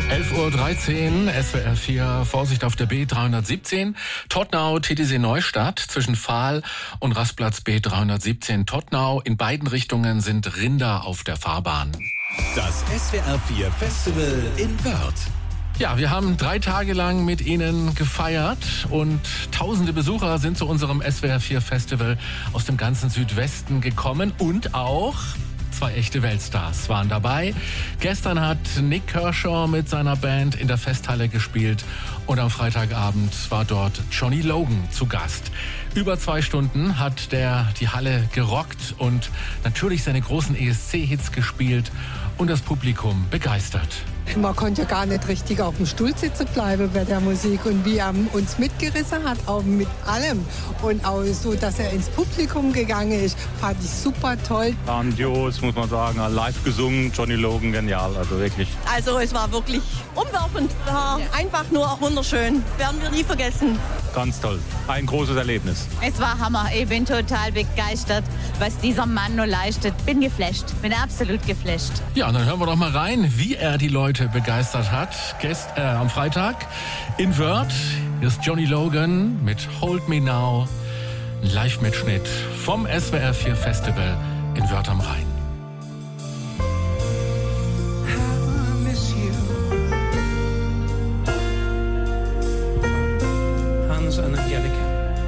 11:13 Uhr, SWR 4, Vorsicht auf der B317, Todtnau, TTC Neustadt, zwischen Pfahl und Rastplatz B317 Todtnau. In beiden Richtungen sind Rinder auf der Fahrbahn. Das SWR 4 Festival in Wörth. Ja, wir haben 3 Tage lang mit Ihnen gefeiert und tausende Besucher sind zu unserem SWR 4 Festival aus dem ganzen Südwesten gekommen und auch 2 echte Weltstars waren dabei. Gestern hat Nik Kershaw mit seiner Band in der Festhalle gespielt und am Freitagabend war dort Johnny Logan zu Gast. Über 2 Stunden hat der die Halle gerockt und natürlich seine großen ESC-Hits gespielt und das Publikum begeistert. Man konnte ja gar nicht richtig auf dem Stuhl sitzen bleiben bei der Musik und wie er uns mitgerissen hat, auch mit allem. Und auch so, dass er ins Publikum gegangen ist, fand ich super toll. Grandios, muss man sagen, live gesungen, Johnny Logan, genial, also wirklich. Also es war wirklich umwerfend, war einfach nur wunderschön, werden wir nie vergessen. Ganz toll, ein großes Erlebnis. Es war Hammer, ich bin total begeistert, was dieser Mann nur leistet. Bin geflasht, bin absolut geflasht. Ja, und dann hören wir doch mal rein, wie er die Leute begeistert hat. Am Freitag in Wörth. Hier ist Johnny Logan mit Hold Me Now. Live-Mitschnitt vom SWR 4 Festival in Wörth am Rhein.